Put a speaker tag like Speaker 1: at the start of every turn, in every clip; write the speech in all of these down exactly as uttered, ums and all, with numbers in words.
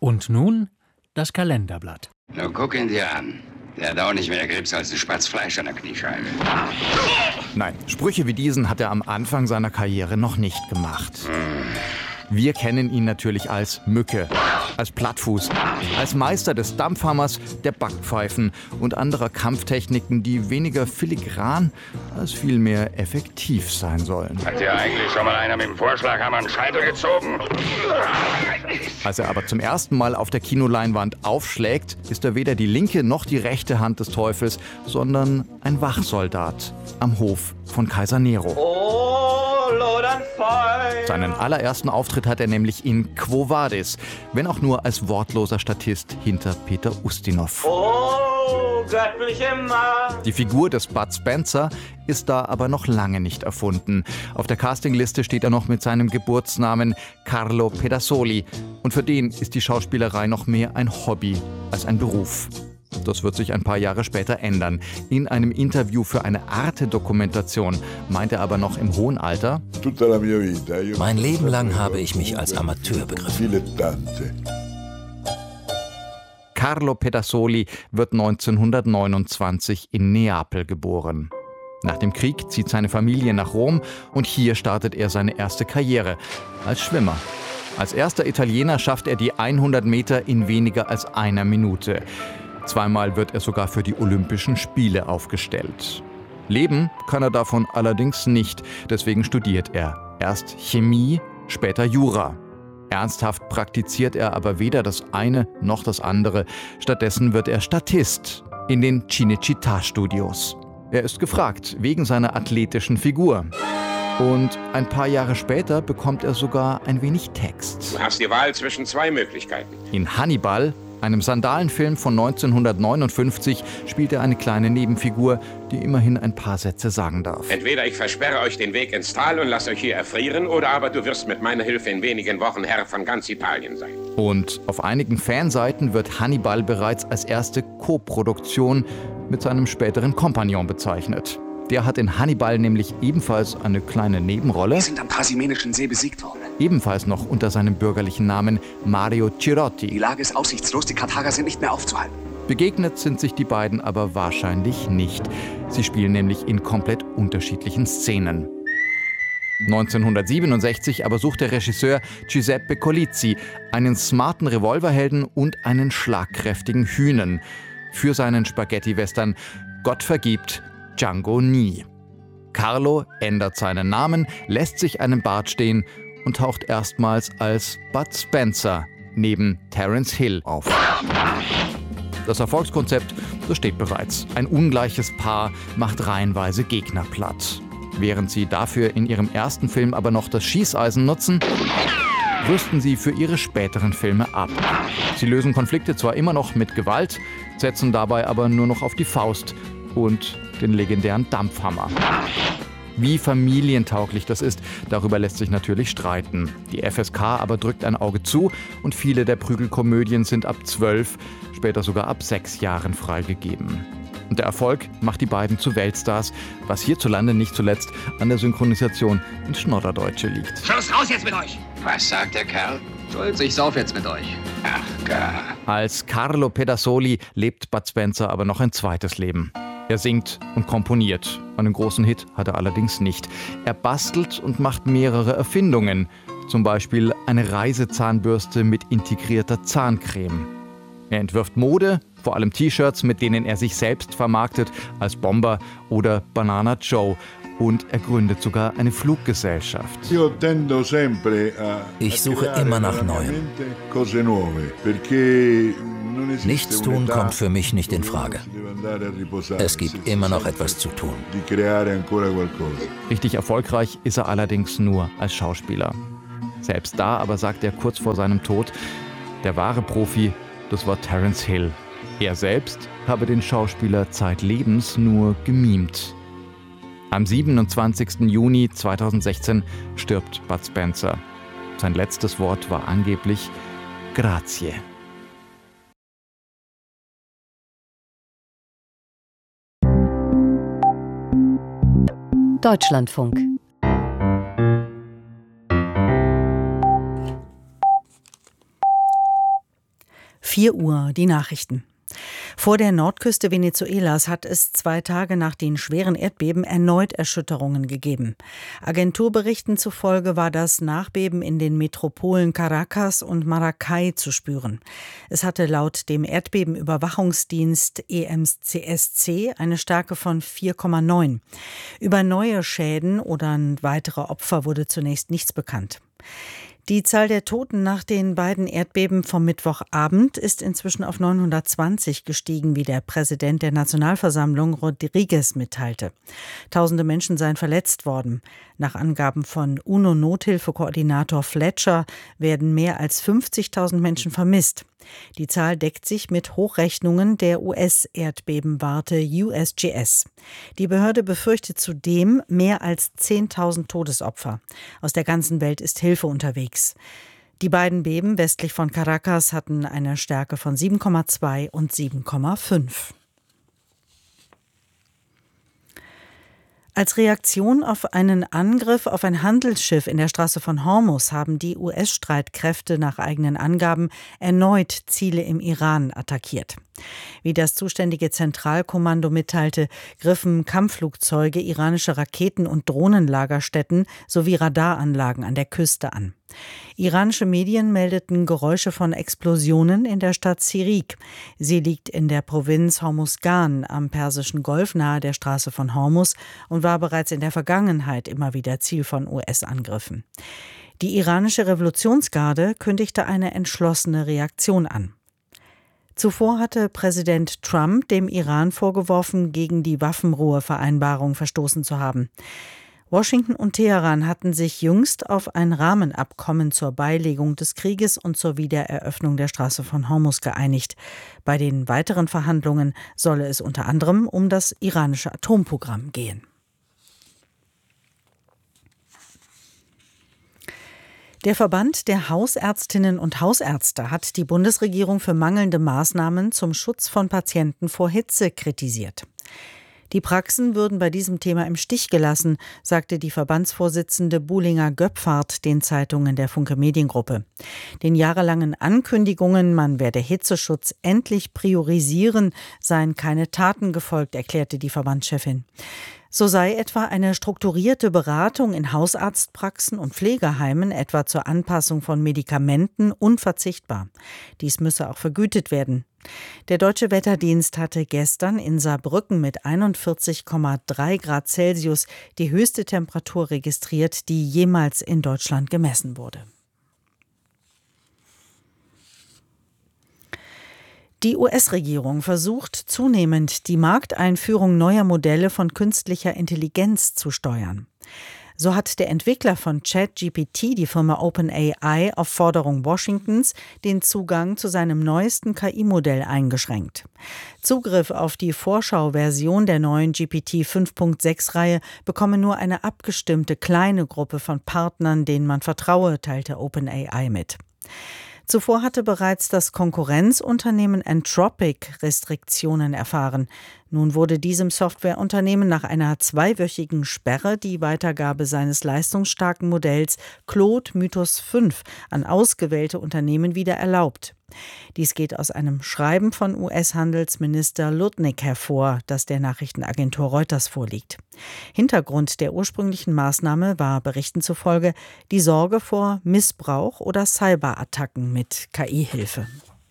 Speaker 1: Und nun das Kalenderblatt.
Speaker 2: Na, guck ihn dir an. Der hat auch nicht mehr Grips als ein Spatz Fleisch an der Kniescheibe.
Speaker 3: Nein, Sprüche wie diesen hat er am Anfang seiner Karriere noch nicht gemacht. Wir kennen ihn natürlich als Mücke, als Plattfuß, als Meister des Dampfhammers, der Backpfeifen und anderer Kampftechniken, die weniger filigran als vielmehr effektiv sein sollen.
Speaker 2: Hat dir eigentlich schon mal einer mit dem Vorschlaghammer einen Scheitel gezogen?
Speaker 3: Als er aber zum ersten Mal auf der Kinoleinwand aufschlägt, ist er weder die linke noch die rechte Hand des Teufels, sondern ein Wachsoldat am Hof von Kaiser Nero. Seinen allerersten Auftritt hat er nämlich in Quo Vadis, wenn auch nur als wortloser Statist hinter Peter Ustinov.
Speaker 4: Oh, göttliche Macht!
Speaker 3: Die Figur des Bud Spencer ist da aber noch lange nicht erfunden. Auf der Castingliste steht er noch mit seinem Geburtsnamen Carlo Pedersoli. Und für den ist die Schauspielerei noch mehr ein Hobby als ein Beruf. Das wird sich ein paar Jahre später ändern. In einem Interview für eine Arte-Dokumentation meint er aber noch im hohen Alter:
Speaker 5: Mein Leben lang habe ich mich als Amateur begriffen.
Speaker 3: Carlo Pedersoli wird neunzehnhundertneunundzwanzig in Neapel geboren. Nach dem Krieg zieht seine Familie nach Rom und hier startet er seine erste Karriere als Schwimmer. Als erster Italiener schafft er die hundert Meter in weniger als einer Minute. Zweimal wird er sogar für die Olympischen Spiele aufgestellt. Leben kann er davon allerdings nicht, deswegen studiert er. Erst Chemie, später Jura. Ernsthaft praktiziert er aber weder das eine noch das andere. Stattdessen wird er Statist in den Cinecittà-Studios. Er ist gefragt wegen seiner athletischen Figur. Und ein paar Jahre später bekommt er sogar ein wenig Text.
Speaker 2: Du hast die Wahl zwischen zwei Möglichkeiten.
Speaker 3: In Hannibal, einem Sandalenfilm von neunzehnhundertneunundfünfzig, spielt er eine kleine Nebenfigur, die immerhin ein paar Sätze sagen darf.
Speaker 2: Entweder ich versperre euch den Weg ins Tal und lasse euch hier erfrieren, oder aber du wirst mit meiner Hilfe in wenigen Wochen Herr von ganz Italien sein.
Speaker 3: Und auf einigen Fanseiten wird Hannibal bereits als erste Co-Produktion mit seinem späteren Kompagnon bezeichnet. Der hat in Hannibal nämlich ebenfalls eine kleine Nebenrolle.
Speaker 6: Wir sind am Trasimenischen See besiegt worden.
Speaker 3: Ebenfalls noch unter seinem bürgerlichen Namen Mario Cirotti.
Speaker 6: Die Lage ist aussichtslos, die Karthager sind nicht mehr aufzuhalten.
Speaker 3: Begegnet sind sich die beiden aber wahrscheinlich nicht. Sie spielen nämlich in komplett unterschiedlichen Szenen. neunzehnhundertsiebenundsechzig aber sucht der Regisseur Giuseppe Colizzi einen smarten Revolverhelden und einen schlagkräftigen Hünen für seinen Spaghetti-Western Gott vergibt, Django nie. Carlo ändert seinen Namen, lässt sich einen Bart stehen und taucht erstmals als Bud Spencer neben Terence Hill auf. Das Erfolgskonzept, das steht bereits. Ein ungleiches Paar macht reihenweise Gegner platt. Während sie dafür in ihrem ersten Film aber noch das Schießeisen nutzen, rüsten sie für ihre späteren Filme ab. Sie lösen Konflikte zwar immer noch mit Gewalt, setzen dabei aber nur noch auf die Faust und den legendären Dampfhammer. Wie familientauglich das ist, darüber lässt sich natürlich streiten. Die F S K aber drückt ein Auge zu und viele der Prügelkomödien sind ab zwölf, später sogar ab sechs Jahren freigegeben. Und der Erfolg macht die beiden zu Weltstars, was hierzulande nicht zuletzt an der Synchronisation ins Schnodderdeutsche liegt.
Speaker 6: Schluss, raus jetzt mit euch!
Speaker 2: Was sagt der Kerl?
Speaker 7: Schulz, ich sauf jetzt mit euch.
Speaker 2: Ach, gar.
Speaker 3: Als Carlo Pedersoli lebt Bud Spencer aber noch ein zweites Leben. Er singt und komponiert. Einen großen Hit hat er allerdings nicht. Er bastelt und macht mehrere Erfindungen. Zum Beispiel eine Reisezahnbürste mit integrierter Zahncreme. Er entwirft Mode, vor allem T-Shirts, mit denen er sich selbst vermarktet, als Bomber oder Banana Joe. Und er gründet sogar eine Fluggesellschaft.
Speaker 5: Ich suche immer nach Neuem. Nichts tun kommt für mich nicht in Frage. Es gibt immer noch etwas zu tun.
Speaker 3: Richtig erfolgreich ist er allerdings nur als Schauspieler. Selbst da aber sagt er kurz vor seinem Tod, der wahre Profi, das war Terence Hill. Er selbst habe den Schauspieler zeitlebens nur gemimt. Am siebenundzwanzigsten Juni zweitausendsechzehn stirbt Bud Spencer. Sein letztes Wort war angeblich Grazie.
Speaker 8: Deutschlandfunk. vier Uhr, die Nachrichten. Vor der Nordküste Venezuelas hat es zwei Tage nach den schweren Erdbeben erneut Erschütterungen gegeben. Agenturberichten zufolge war das Nachbeben in den Metropolen Caracas und Maracay zu spüren. Es hatte laut dem Erdbebenüberwachungsdienst E M C S C eine Stärke von vier Komma neun. Über neue Schäden oder weitere Opfer wurde zunächst nichts bekannt. Die Zahl der Toten nach den beiden Erdbeben vom Mittwochabend ist inzwischen auf neunhundertzwanzig gestiegen, wie der Präsident der Nationalversammlung Rodriguez mitteilte. Tausende Menschen seien verletzt worden. Nach Angaben von UNO-Nothilfekoordinator Fletcher werden mehr als fünfzigtausend Menschen vermisst. Die Zahl deckt sich mit Hochrechnungen der U S-Erdbebenwarte U S G S. Die Behörde befürchtet zudem mehr als zehntausend Todesopfer. Aus der ganzen Welt ist Hilfe unterwegs. Die beiden Beben westlich von Caracas hatten eine Stärke von sieben Komma zwei und sieben Komma fünf. Als Reaktion auf einen Angriff auf ein Handelsschiff in der Straße von Hormuz haben die U S-Streitkräfte nach eigenen Angaben erneut Ziele im Iran attackiert. Wie das zuständige Zentralkommando mitteilte, griffen Kampfflugzeuge iranische Raketen- und Drohnenlagerstätten sowie Radaranlagen an der Küste an. Iranische Medien meldeten Geräusche von Explosionen in der Stadt Sirik. Sie liegt in der Provinz Hormuzgan am Persischen Golf nahe der Straße von Hormuz und war bereits in der Vergangenheit immer wieder Ziel von U S-Angriffen. Die iranische Revolutionsgarde kündigte eine entschlossene Reaktion an. Zuvor hatte Präsident Trump dem Iran vorgeworfen, gegen die Waffenruhevereinbarung verstoßen zu haben. Washington und Teheran hatten sich jüngst auf ein Rahmenabkommen zur Beilegung des Krieges und zur Wiedereröffnung der Straße von Hormuz geeinigt. Bei den weiteren Verhandlungen solle es unter anderem um das iranische Atomprogramm gehen. Der Verband der Hausärztinnen und Hausärzte hat die Bundesregierung für mangelnde Maßnahmen zum Schutz von Patienten vor Hitze kritisiert. Die Praxen würden bei diesem Thema im Stich gelassen, sagte die Verbandsvorsitzende Buhlinger-Göpfart den Zeitungen der Funke Mediengruppe. Den jahrelangen Ankündigungen, man werde Hitzeschutz endlich priorisieren, seien keine Taten gefolgt, erklärte die Verbandschefin. So sei etwa eine strukturierte Beratung in Hausarztpraxen und Pflegeheimen, etwa zur Anpassung von Medikamenten, unverzichtbar. Dies müsse auch vergütet werden. Der Deutsche Wetterdienst hatte gestern in Saarbrücken mit einundvierzig Komma drei Grad Celsius die höchste Temperatur registriert, die jemals in Deutschland gemessen wurde. Die U S-Regierung versucht zunehmend, die Markteinführung neuer Modelle von künstlicher Intelligenz zu steuern. So hat der Entwickler von ChatGPT, die Firma OpenAI, auf Forderung Washingtons den Zugang zu seinem neuesten K I-Modell eingeschränkt. Zugriff auf die Vorschauversion der neuen G P T fünf Punkt sechs Reihe bekomme nur eine abgestimmte kleine Gruppe von Partnern, denen man vertraue, teilte OpenAI mit. Zuvor hatte bereits das Konkurrenzunternehmen Anthropic Restriktionen erfahren. Nun wurde diesem Softwareunternehmen nach einer zweiwöchigen Sperre die Weitergabe seines leistungsstarken Modells Claude Mythos fünf an ausgewählte Unternehmen wieder erlaubt. Dies geht aus einem Schreiben von U S-Handelsminister Lutnick hervor, das der Nachrichtenagentur Reuters vorliegt. Hintergrund der ursprünglichen Maßnahme war Berichten zufolge die Sorge vor Missbrauch oder Cyberattacken mit K I-Hilfe.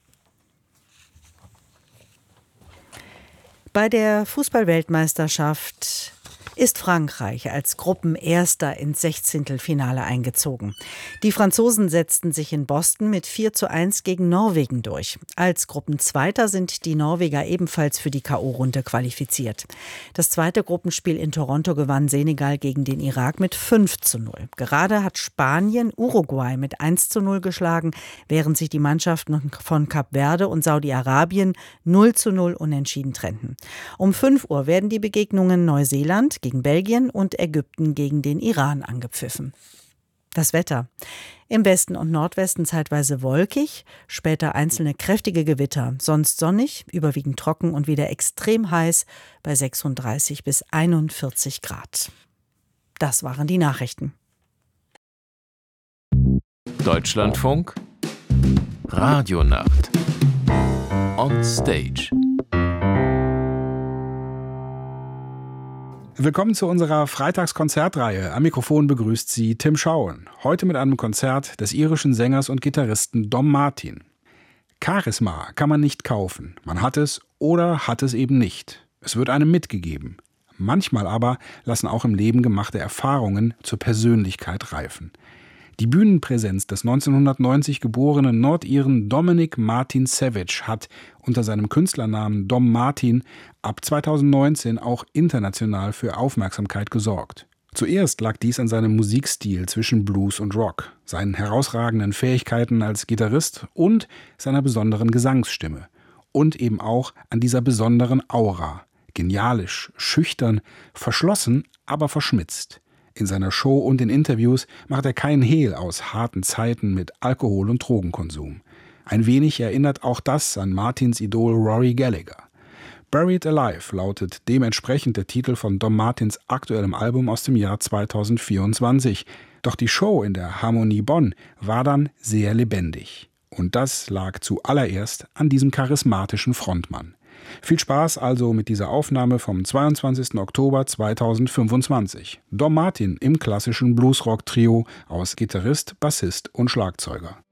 Speaker 8: Bei der Fußball-Weltmeisterschaft ist Frankreich als Gruppenerster ins Sechzehntelfinale eingezogen. Die Franzosen setzten sich in Boston mit vier zu eins gegen Norwegen durch. Als Gruppenzweiter sind die Norweger ebenfalls für die K O-Runde qualifiziert. Das zweite Gruppenspiel in Toronto gewann Senegal gegen den Irak mit fünf zu null. Gerade hat Spanien Uruguay mit eins zu null geschlagen, während sich die Mannschaften von Kap Verde und Saudi-Arabien null zu null unentschieden trennten. Um fünf Uhr werden die Begegnungen Neuseeland gegen Belgien und Ägypten gegen den Iran angepfiffen. Das Wetter. Im Westen und Nordwesten zeitweise wolkig, später einzelne kräftige Gewitter, sonst sonnig, überwiegend trocken und wieder extrem heiß bei sechsunddreißig bis einundvierzig Grad. Das waren die Nachrichten.
Speaker 9: Deutschlandfunk Radionacht. On Stage.
Speaker 10: Willkommen zu unserer Freitagskonzertreihe. Am Mikrofon begrüßt Sie Tim Schauen. Heute mit einem Konzert des irischen Sängers und Gitarristen Dom Martin. Charisma kann man nicht kaufen. Man hat es oder hat es eben nicht. Es wird einem mitgegeben. Manchmal aber lassen auch im Leben gemachte Erfahrungen zur Persönlichkeit reifen. Die Bühnenpräsenz des neunzehnhundertneunzig geborenen Nordiren Dominic Martin Savage hat unter seinem Künstlernamen Dom Martin ab zweitausendneunzehn auch international für Aufmerksamkeit gesorgt. Zuerst lag dies an seinem Musikstil zwischen Blues und Rock, seinen herausragenden Fähigkeiten als Gitarrist und seiner besonderen Gesangsstimme. Und eben auch an dieser besonderen Aura. Genialisch, schüchtern, verschlossen, aber verschmitzt. In seiner Show und in Interviews macht er keinen Hehl aus harten Zeiten mit Alkohol- und Drogenkonsum. Ein wenig erinnert auch das an Martins Idol Rory Gallagher. Buried Alive lautet dementsprechend der Titel von Dom Martins aktuellem Album aus dem Jahr zweitausendvierundzwanzig. Doch die Show in der Harmonie Bonn war dann sehr lebendig. Und das lag zuallererst an diesem charismatischen Frontmann. Viel Spaß also mit dieser Aufnahme vom zweiundzwanzigsten Oktober zweitausendfünfundzwanzig. Dom Martin im klassischen Bluesrock-Trio aus Gitarrist, Bassist und Schlagzeuger.